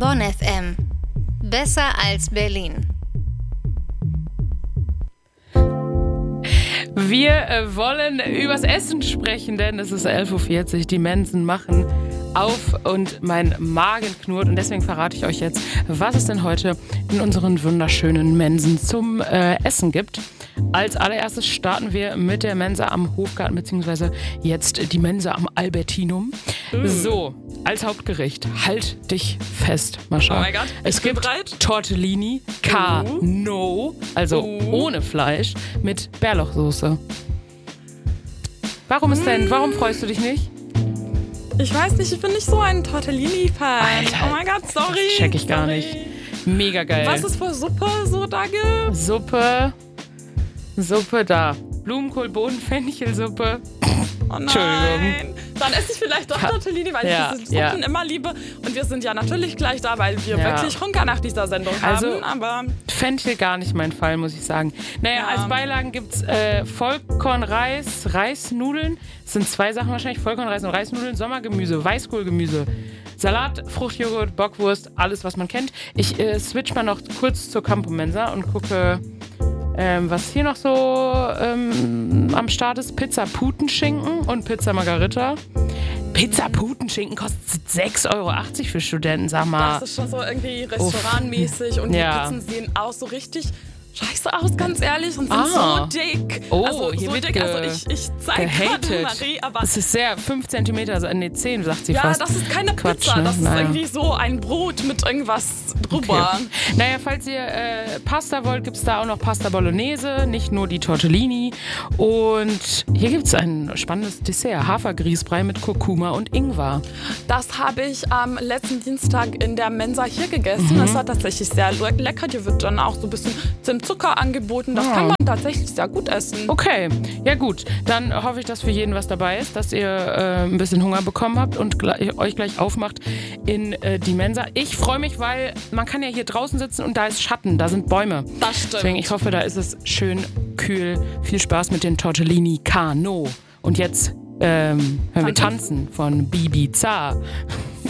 Bonn FM. Besser als Berlin. Wir wollen übers Essen sprechen, denn es ist 11.40 Uhr. Die Mensen machen auf und mein Magen knurrt. Und deswegen verrate ich euch jetzt, was es denn heute in unseren wunderschönen Mensen zum Essen gibt. Als allererstes starten wir mit der Mensa am Hofgarten, beziehungsweise jetzt die Mensa am Albertinum. So, als Hauptgericht, halt dich fest, Mascha. Oh mein Gott, es gibt bereit. Tortellini Cano, also ohne Fleisch, mit Bärlauchsoße. Warum freust du dich nicht? Ich weiß nicht, ich bin nicht so ein Tortellini-Fan. Alter, Oh mein Gott, sorry. Das check ich gar nicht. Mega geil. Was es für Suppe so da gibt? Suppe da. Blumenkohl, Bohnen-Fenchelsuppe. Oh nein. Entschuldigung. Dann esse ich vielleicht doch Tortellini, weil ich diese Suppen immer liebe. Und wir sind ja natürlich gleich da, weil wir wirklich Hunger nach dieser Sendung haben. Aber Fenchel gar nicht mein Fall, muss ich sagen. Naja, als Beilagen gibt es Vollkornreis, Reisnudeln. Das sind zwei Sachen wahrscheinlich, Vollkornreis und Reisnudeln, Sommergemüse, Weißkohlgemüse, Salat, Fruchtjoghurt, Bockwurst, alles, was man kennt. Ich switch mal noch kurz zur Campo Mensa und gucke, was hier noch so am Start ist. Pizza Putenschinken und Pizza Margarita. Pizza Putenschinken kostet 6,80 € für Studenten, sag mal. das ist schon so irgendwie restaurantmäßig. Und die Pizzen sehen auch so richtig scheiße aus, ganz ehrlich, und sind so dick. Oh, hier wird ich zeige gerade Marie, aber es ist sehr 5 cm, also 10, sagt sie ja, fast. das ist keine Quatsch, Pizza, ne? das ist irgendwie so ein Brot mit irgendwas drüber. Okay. Naja, falls ihr Pasta wollt, gibt es da auch noch Pasta Bolognese, nicht nur die Tortellini. Und hier gibt es ein spannendes Dessert, Hafergrießbrei mit Kurkuma und Ingwer. Das habe ich am letzten Dienstag in der Mensa hier gegessen. Das war tatsächlich sehr lecker. Hier wird dann auch so ein bisschen Zucker angeboten. Das kann man tatsächlich sehr gut essen. Okay, ja gut. Dann hoffe ich, dass für jeden was dabei ist, dass ihr ein bisschen Hunger bekommen habt und euch gleich aufmacht in die Mensa. Ich freue mich, weil man kann ja hier draußen sitzen und da ist Schatten, da sind Bäume. Das stimmt. Deswegen, ich hoffe, da ist es schön kühl. Viel Spaß mit den Tortellini Cano. Und jetzt hören wir Tanzen von Bibi Zah.